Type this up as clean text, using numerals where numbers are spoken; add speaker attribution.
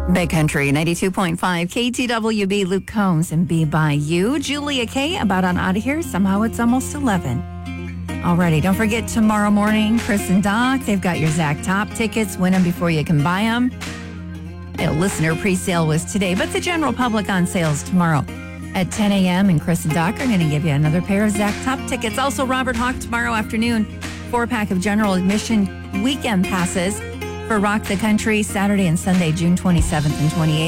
Speaker 1: Big Country 92.5 KTWB, Luke Combs and Be By You. Julia K, about on out of here. Somehow it's almost 11. Alrighty, don't forget tomorrow morning, Chris and Doc, they've got your Zach Top tickets. Win them before you can buy them. Listener pre-sale was today, but the general public on sales tomorrow at 10 a.m. And Chris and Doc are going to give you another pair of Zach Top tickets. Also, Robert Hawk tomorrow afternoon, 4-pack of general admission weekend passes for Rock the Country Saturday and Sunday, June 27th and 28th.